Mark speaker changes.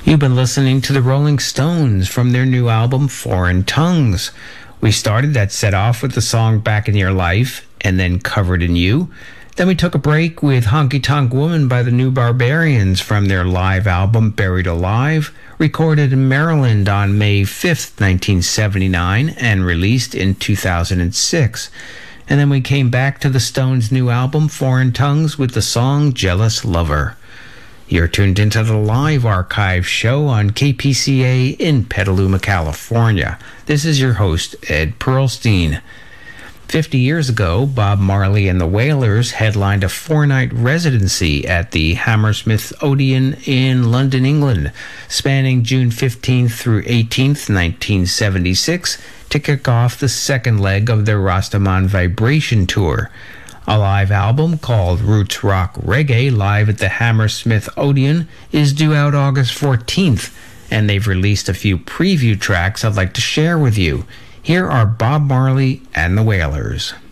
Speaker 1: You've been listening to the Rolling Stones from their new album, Foreign Tongues. We started that set off with the song Back in Your Life and then Covered in You. Then we took a break with Honky Tonk Woman by the New Barbarians from their live album, Buried Alive, recorded in Maryland on May 5th, 1979, and released in 2006. And then we came back to the Stones' new album, Foreign Tongues, with the song Jealous Lover. You're tuned into the live archive show on KPCA in Petaluma, California. This is your host, Ed Pearlstein. 50 years ago, Bob Marley and the Wailers headlined a 4-night residency at the Hammersmith Odeon in London, England, spanning June 15th through 18th, 1976, to kick off the second leg of their Rastaman Vibration Tour. A live album called Roots Rock Reggae Live at the Hammersmith Odeon is due out August 14th, and they've released a few preview tracks I'd like to share with you. Here are Bob Marley and the Wailers.